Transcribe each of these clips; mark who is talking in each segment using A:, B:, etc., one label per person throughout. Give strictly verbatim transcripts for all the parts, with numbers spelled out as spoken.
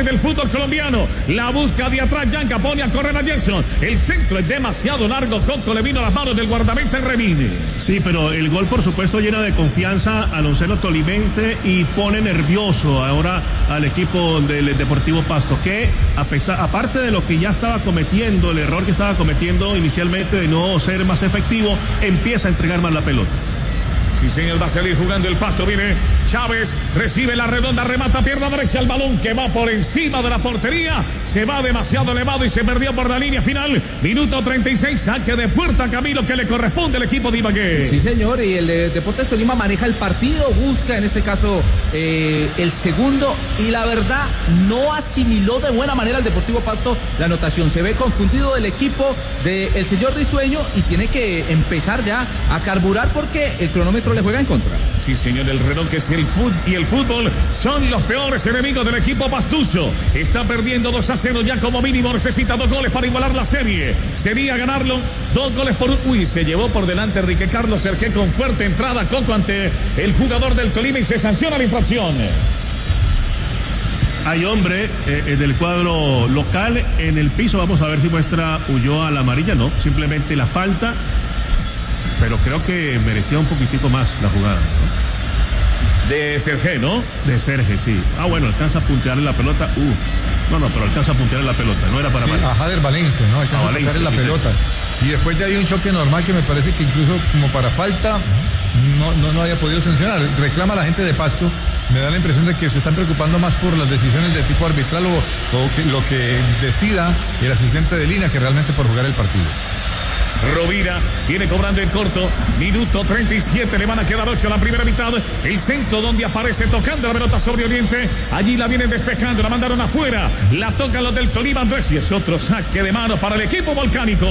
A: del fútbol colombiano. La busca de atrás, Yanka pone a correr a Gerson. El centro es demasiado largo. Coco le vino a las manos del guardameta Remini.
B: Sí, pero el gol por supuesto llena de confianza al onceno tolimense y pone nervioso ahora al equipo del Deportivo Pasto, que a pesar, aparte de lo que ya estaba cometiendo, el error que estaba cometiendo inicialmente de no ser más efectivo, empieza a entregar más la pelota.
A: Sí, señor, va a salir jugando el Pasto. Viene Chávez, recibe la redonda, remata, pierna derecha, el balón que va por encima de la portería. Se va demasiado elevado y se perdió por la línea final. Minuto treinta y seis, saque de puerta, Camilo, que le corresponde al equipo de Ibagué.
C: Sí, señor, y el de Deportes Tolima maneja el partido, busca en este caso eh, el segundo, y la verdad no asimiló de buena manera el Deportivo Pasto la anotación. Se ve confundido el equipo del señor Risueño y tiene que empezar ya a carburar porque el cronómetro le juega en contra.
A: Sí, señor, el reloj que es el fútbol y el fútbol son los peores enemigos del equipo pastuso. Está perdiendo dos a cero, ya como mínimo necesita dos goles para igualar la serie. Sería ganarlo dos goles por un. Uy, se llevó por delante Enrique Carlos Sergé con fuerte entrada, Coco, ante el jugador del Tolima y se sanciona la infracción.
B: Hay hombre eh, del cuadro local en el piso. Vamos a ver si muestra Ulloa la amarilla. No, simplemente la falta. Pero creo que merecía un poquitico más la jugada, ¿no?
A: De Sergé, ¿no?
B: De Sergé, sí. Ah, bueno, alcanza a puntearle la pelota. Uh, no, no, pero alcanza a puntearle la pelota. No era para
D: sí,
B: más.
D: A Jader Valencia, ¿no? Alcanza a, a puntearle la sí, pelota. Sí. Y después ya dio un choque normal que me parece que incluso como para falta no, no, no haya podido sancionar. Reclama a la gente de Pasto. Me da la impresión de que se están preocupando más por las decisiones de tipo arbitral o, o que, lo que decida el asistente de línea que realmente por jugar el partido.
A: Rovira viene cobrando en corto, minuto treinta y siete, le van a quedar ocho a la primera mitad. El centro donde aparece tocando la pelota sobre Oriente, allí la vienen despejando, la mandaron afuera, la tocan los del Tolima Andrés y es otro saque de mano para el equipo volcánico.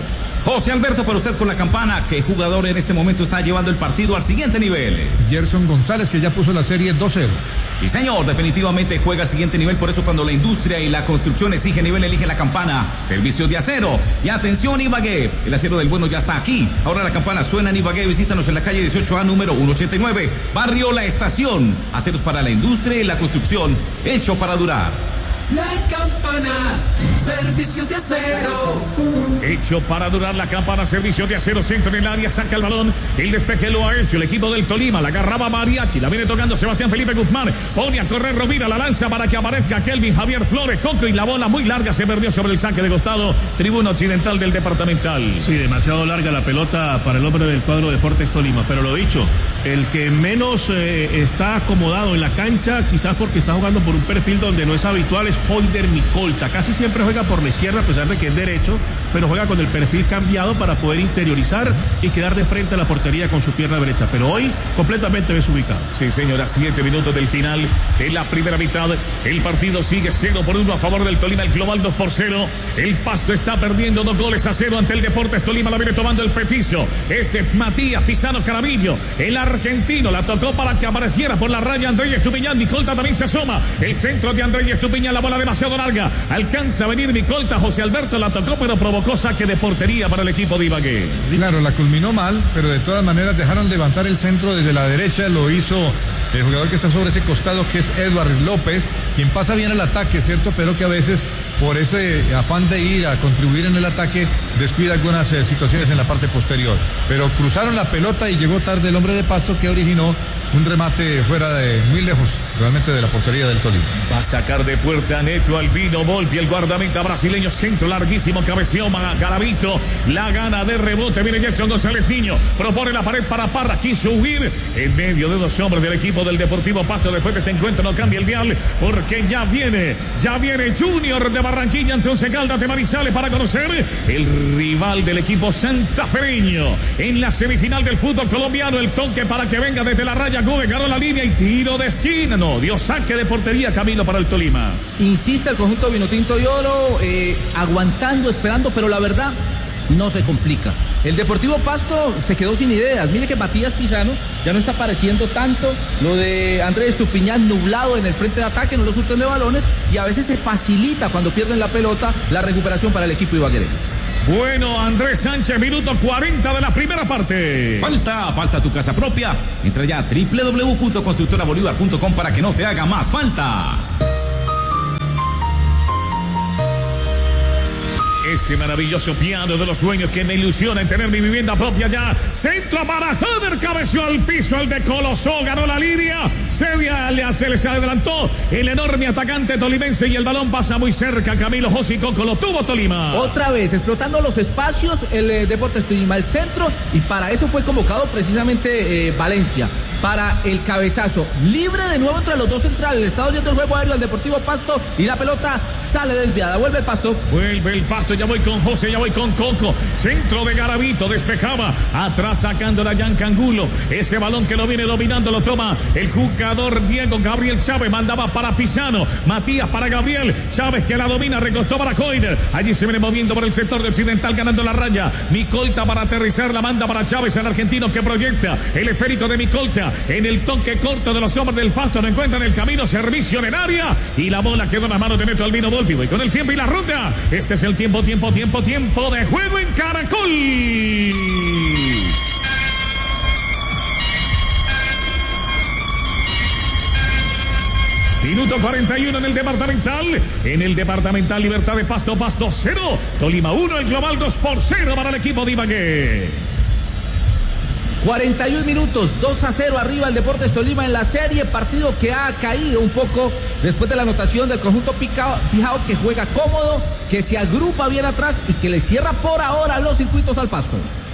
E: José Alberto, para usted con la campana, ¿qué jugador en este momento está llevando el partido al siguiente nivel?
D: Gerson González, que ya puso la serie dos cero.
E: Sí, señor, definitivamente juega al siguiente nivel, por eso cuando la industria y la construcción exige nivel, elige la campana. Servicio de acero. Y atención, Ibagué, el acero del bueno ya está aquí. Ahora la campana suena en Ibagué, visítanos en la calle dieciocho A, número ciento ochenta y nueve, Barrio La Estación. Aceros para la industria y la construcción, hecho para durar.
F: La campana, servicio de acero.
A: Hecho para durar la campana, servicio de acero, centro en el área, saca el balón. El despeje lo ha hecho el equipo del Tolima. La agarraba Mariachi, la viene tocando Sebastián Felipe Guzmán. Pone a correr Rovira, la lanza para que aparezca Kelvin Javier Flores. Coco y la bola muy larga se perdió sobre el saque de costado. Tribuna occidental del departamental.
B: Sí, demasiado larga la pelota para el hombre del cuadro Deportes Tolima. Pero lo dicho, el que menos eh, está acomodado en la cancha, quizás porque está jugando por un perfil donde no es habitual, es Hoyder Micolta. Casi siempre juega por la izquierda a pesar de que es derecho, pero juega con el perfil cambiado para poder interiorizar y quedar de frente a la portería con su pierna derecha, pero hoy completamente desubicado.
A: Sí, señor, a siete minutos del final de la primera mitad, el partido sigue cero por uno a favor del Tolima, el global dos por cero. El Pasto está perdiendo dos goles a cero ante el Deportes Tolima, la viene tomando el petizo. Este Matías Pisano Carabillo, el argentino, la tocó para que apareciera por la raya Andrés Estupiñán. Micolta también se asoma, el centro de Andrés Estupiñán, la bola demasiado larga, alcanza a venir Micolta, José Alberto la tocó pero provocó saque de portería para el equipo de Ibagué.
D: Claro, la culminó mal, pero de todas maneras dejaron levantar el centro desde la derecha, lo hizo el jugador que está sobre ese costado, que es Edward López, quien pasa bien el ataque, ¿cierto? Pero que a veces por ese afán de ir a contribuir en el ataque descuida algunas eh, situaciones en la parte posterior, pero cruzaron la pelota y llegó tarde el hombre de Pasto, que originó un remate fuera de muy lejos realmente de la portería del Tolima.
A: Va a sacar de puerta Neto Albino Volpi, el guardameta brasileño, centro larguísimo, cabeceó Garavito, la gana de rebote, viene Gerson González Niño, propone la pared para Parra, quiso huir en medio de dos hombres del equipo del Deportivo Pasto. Después de este encuentro no cambia el dial, porque ya viene, ya viene Junior de Barranquilla ante Once Caldas de Manizales para conocer el rival del equipo santafereño en la semifinal del fútbol colombiano. El toque para que venga desde la raya, Gómez ganó la línea y tiro de esquina, no, dio saque de portería, Camilo, para el Tolima.
C: Insiste el conjunto Vinotinto y Oro, eh, aguantando, esperando, pero la verdad no se complica. El Deportivo Pasto se quedó sin ideas. Mire que Matías Pisano ya no está apareciendo tanto. Lo de Andrés Estupiñán nublado en el frente de ataque, no lo surten de balones y a veces se facilita cuando pierden la pelota la recuperación para el equipo ibaguereño.
A: Bueno, Andrés Sánchez, minuto cuarenta de la primera parte.
E: Falta, falta tu casa propia. Entra ya a doble u doble u doble u punto constructora bolívar punto com para que no te haga más falta.
A: Ese maravilloso piano de los sueños que me ilusiona en tener mi vivienda propia ya. Centro para Jader, cabeció al piso, el de Colosó, ganó la línea. Se, se les adelantó el enorme atacante tolimense y el balón pasa muy cerca. Camilo José Coco lo tuvo Tolima.
C: Otra vez, explotando los espacios, el eh, Deportes Tolima, el centro, y para eso fue convocado precisamente eh, Valencia. Para el cabezazo, libre de nuevo entre los dos centrales, el estado del juego aéreo al Deportivo Pasto y la pelota sale desviada, vuelve el Pasto.
A: Vuelve el Pasto, ya voy con José, ya voy con Coco, centro de Garavito, despejaba, atrás sacando la Yanca Angulo, ese balón que lo viene dominando lo toma el jugador Diego Gabriel Chávez, mandaba para Pisano, Matías para Gabriel, Chávez que la domina, recostó para Coiner, allí se viene moviendo por el sector de Occidental ganando la raya, Micolta para aterrizar, la manda para Chávez, el argentino que proyecta, el esférico de Micolta, en el toque corto de los hombres del Pasto, no encuentran el camino, servicio en el área y la bola quedó en las manos de Neto Albino Volpi. Y con el tiempo y la ronda, este es el tiempo, tiempo, tiempo, tiempo de juego en Caracol. Minuto cuarenta y uno en el departamental. En el departamental Libertad de Pasto, Pasto cero. Tolima uno, el global dos por cero para el equipo de Ibagué.
C: cuarenta y un minutos, dos a cero arriba el Deportes Tolima en la serie, partido que ha caído un poco después de la anotación del conjunto Pijao, Pijao que juega cómodo, que se agrupa bien atrás y que le cierra por ahora los circuitos al Pasto.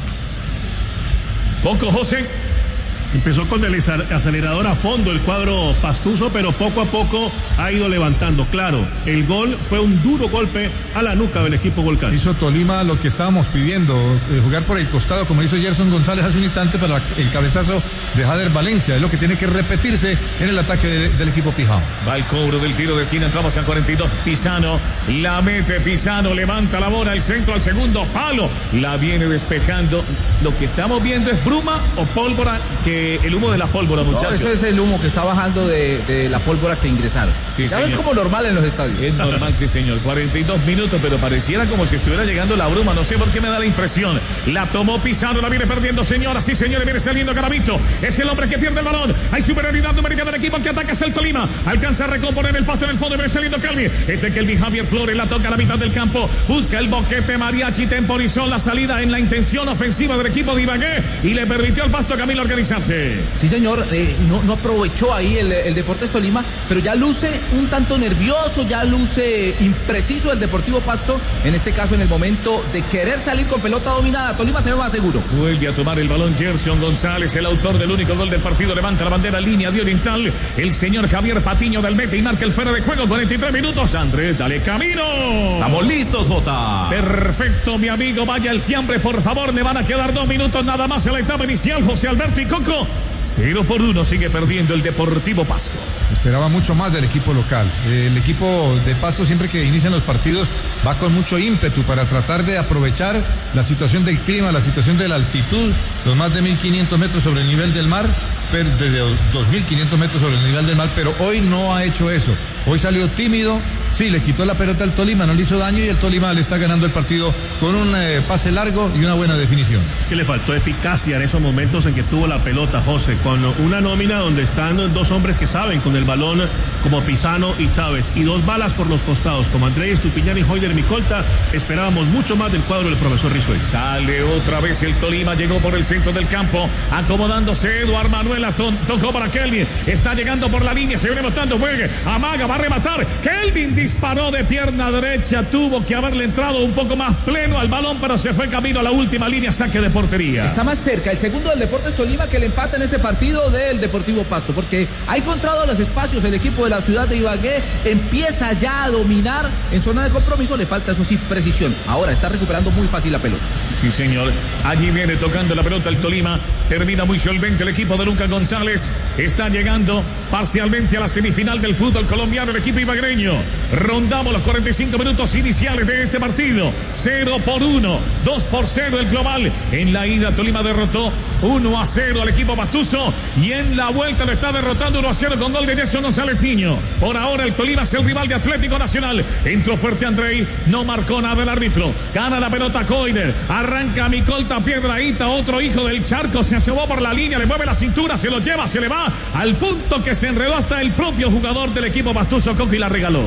A: Poco José.
B: Empezó con el acelerador a fondo el cuadro pastuso, pero poco a poco ha ido levantando. Claro, el gol fue un duro golpe a la nuca del equipo Volcán.
D: Hizo Tolima lo que estábamos pidiendo, eh, jugar por el costado como hizo Gerson González hace un instante para el cabezazo de Jader Valencia. Es lo que tiene que repetirse en el ataque de, del equipo Pijao.
A: Va el cobro del tiro de esquina, entramos al cuarenta y dos, Pisano, la mete Pisano, levanta la bola, el centro al segundo palo, la viene despejando. Lo que estamos viendo es bruma o pólvora, que el humo de la pólvora, muchachos.
C: No, eso es el humo que está bajando de, de la pólvora que ingresaron.
A: Sí,
C: ya
A: señor.
C: es como normal en los estadios.
A: Es normal, sí, señor. cuarenta y dos minutos, pero pareciera como si estuviera llegando la bruma. No sé por qué me da la impresión. La tomó Pisano, la viene perdiendo, señora. Sí, señores, viene saliendo Garavito. Es el hombre que pierde el balón. Hay superioridad numérica del equipo que ataca hacia el Tolima. Alcanza a recomponer el Pasto en el fondo. Viene saliendo Kelvin. Este Kelvin Javier Flores la toca a la mitad del campo. Busca el boquete mariachi. Temporizó la salida en la intención ofensiva del equipo de Ibagué y le permitió al Pasto Camilo organizarse.
C: Sí, señor, eh, no, no aprovechó ahí el, el Deportes Tolima, pero ya luce un tanto nervioso, ya luce impreciso el Deportivo Pasto, en este caso en el momento de querer salir con pelota dominada. Tolima se ve más seguro.
A: Vuelve a tomar el balón Gerson González, el autor del único gol del partido, levanta la bandera línea de Oriental, el señor Javier Patiño del Mete y marca el fuera de juego, cuarenta y tres minutos. Andrés, dale camino.
E: Estamos listos, Jota.
A: Perfecto, mi amigo, vaya el fiambre, por favor, le van a quedar dos minutos nada más en la etapa inicial. José Alberto y Coco, cero por uno sigue perdiendo el Deportivo Pasto.
D: Esperaba mucho más del equipo local. El equipo de Pasto siempre que inician los partidos va con mucho ímpetu para tratar de aprovechar la situación del clima, la situación de la altitud, los más de mil quinientos metros sobre el nivel del mar, pero desde dos mil quinientos metros sobre el nivel del mar, pero hoy no ha hecho eso. Hoy salió tímido, sí, le quitó la pelota al Tolima, no le hizo daño y el Tolima le está ganando el partido con un eh, pase largo y una buena definición.
B: Es que le faltó eficacia en esos momentos en que tuvo la pelota, José, con una nómina donde están dos hombres que saben con el balón como Pisano y Chávez y dos balas por los costados como Andrés Estupiñán y Hoyder Micolta. Esperábamos mucho más del cuadro del profesor Rizuela.
A: Sale otra vez el Tolima, llegó por el centro del campo, acomodándose Eduard Manuel, to tocó para Kelvin, está llegando por la línea, se viene mostrando, juegue, amaga, va a rematar, Kelvin disparó de pierna derecha, tuvo que haberle entrado un poco más pleno al balón, pero se fue camino a la última línea, saque de portería.
C: Está más cerca el segundo del Deportes Tolima que el empate en este partido del Deportivo Pasto, porque ha encontrado los espacios el equipo de la ciudad de Ibagué, empieza ya a dominar en zona de compromiso, le falta eso sí precisión, ahora está recuperando muy fácil la pelota.
A: Sí, señor, allí viene tocando la pelota el Tolima, termina muy solvente el equipo de Lucas González, está llegando parcialmente a la semifinal del fútbol colombiano el equipo ibagreño. Rondamos los cuarenta y cinco minutos iniciales de este partido, cero por uno, dos por cero el global. En la ida Tolima derrotó uno a cero al equipo pastuso y en la vuelta lo está derrotando uno a cero con gol de Gerson González Niño. Por ahora el Tolima es el rival de Atlético Nacional. Entró fuerte Andrei, no marcó nada el árbitro. Gana la pelota Coiner, arranca Micolta Piedraíta, otro hijo del charco, se asomó por la línea, le mueve la cintura, se lo lleva, se le va al punto que se enredó hasta el propio jugador del equipo pastuso Coco y la regaló.
B: Sí,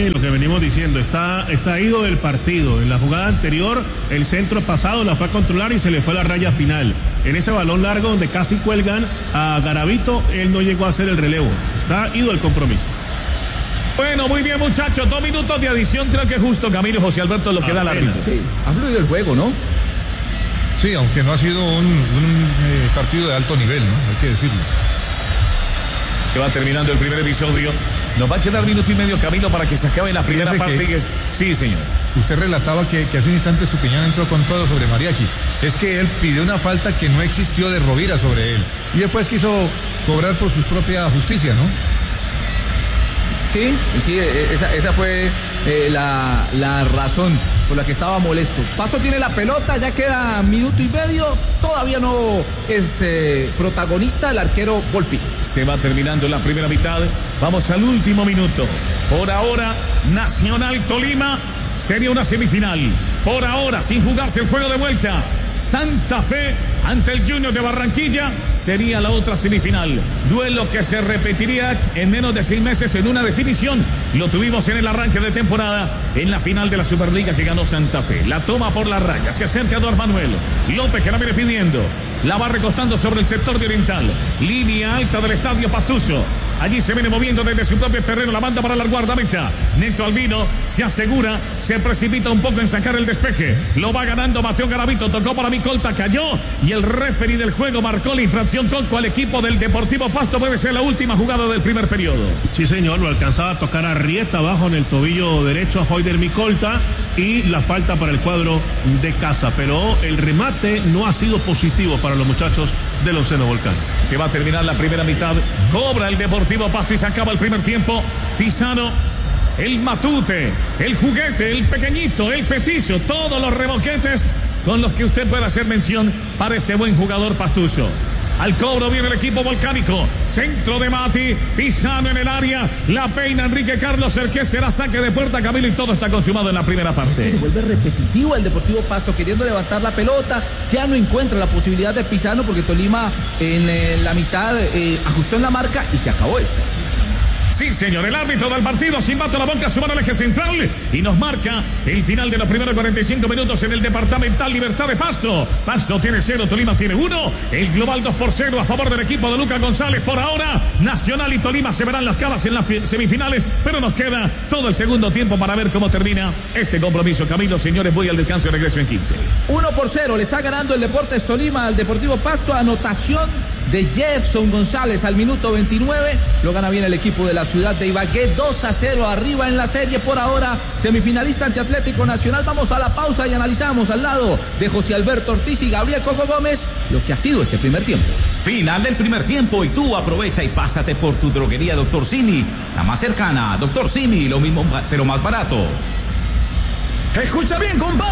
B: Mire lo que venimos diciendo, está, está ido del partido. En la jugada anterior, el centro pasado la fue a controlar y se le fue a la raya final. En ese balón largo donde casi cuelgan a Garavito, él no llegó a hacer el relevo. Está ido el compromiso.
A: Bueno, muy bien, muchachos, dos minutos de adición, creo que es justo, Camilo José Alberto, lo que da la árbitro.
C: Sí, ha fluido el juego, ¿no?
D: Sí, aunque no ha sido un, un eh, partido de alto nivel, ¿no? Hay que decirlo.
A: Que va terminando el primer episodio. Nos va a quedar minuto y medio, Camilo, para que se acabe la primera
D: Fíjese
A: parte.
D: que-
A: Es... Sí, señor.
D: Usted relataba que, que hace un instante Estupiñán entró con todo sobre Mariachi. Es que él pidió una falta que no existió de Rovira sobre él. Y después quiso cobrar por su propia justicia, ¿no?
C: Sí, sí, esa, esa fue eh, la, la razón por la que estaba molesto. Pasto tiene la pelota, ya queda minuto y medio, todavía no es eh, protagonista el arquero Volpi.
A: Se va terminando la primera mitad. Vamos al último minuto. Por ahora, Nacional Tolima sería una semifinal. Por ahora, sin jugarse el juego de vuelta, Santa Fe ante el Junior de Barranquilla sería la otra semifinal. Duelo que se repetiría en menos de seis meses en una definición. Lo tuvimos en el arranque de temporada en la final de la Superliga que ganó Santa Fe. La toma por la raya, se acerca Eduardo Manuel López, que la viene pidiendo. La va recostando sobre el sector de Oriental. Línea alta del estadio Pastuso. Allí se viene moviendo desde su propio terreno, la banda para la guardameta. Neto Albino se asegura, se precipita un poco en sacar el despeje. Lo va ganando Mateo Garavito, tocó para Micolta, cayó y el referee del juego marcó la infracción contra el equipo del Deportivo Pasto. Puede ser la última jugada del primer periodo.
B: Sí, señor, lo alcanzaba a tocar a Rieta abajo en el tobillo derecho a Hoyder Micolta y la falta para el cuadro de casa. Pero el remate no ha sido positivo para los muchachos del Onceno Volcán.
A: Se va a terminar la primera mitad. Cobra el Deportivo Pasto y se acaba el primer tiempo. Pisano, el matute, el juguete, el pequeñito, el petizo, todos los reboquetes con los que usted pueda hacer mención para ese buen jugador pastuso. Al cobro viene el equipo volcánico. Centro de Mati, Pisano en el área. La peina Enrique Carlos, el que será saque de puerta, Camilo, y todo está consumado en la primera parte.
C: Es que se vuelve repetitivo el Deportivo Pasto queriendo levantar la pelota, ya no encuentra la posibilidad de Pisano porque Tolima en eh, la mitad eh, ajustó en la marca y se acabó esto.
A: Sí, señor, el árbitro del partido silbato la boca, suma al eje central y nos marca el final de los primeros cuarenta y cinco minutos en el departamental Libertad de Pasto. Pasto tiene cero, Tolima tiene uno. El global dos por cero a favor del equipo de Lucas González. Por ahora, Nacional y Tolima se verán las caras en las semifinales, pero nos queda todo el segundo tiempo para ver cómo termina este compromiso. Camilo, señores, voy al descanso y regreso en quince.
C: uno por cero, le está ganando el Deportes Tolima al Deportivo Pasto, anotación de Gerson González al minuto veintinueve, lo gana bien el equipo de la ciudad de Ibagué, dos a cero arriba en la serie por ahora, semifinalista ante Atlético Nacional. Vamos a la pausa y analizamos al lado de José Alberto Ortiz y Gabriel Coco Gómez lo que ha sido este primer tiempo.
E: Final del primer tiempo y tú aprovecha y pásate por tu droguería Doctor Simi, la más cercana. Doctor Simi, lo mismo pero más barato.
F: Escucha bien, compadre.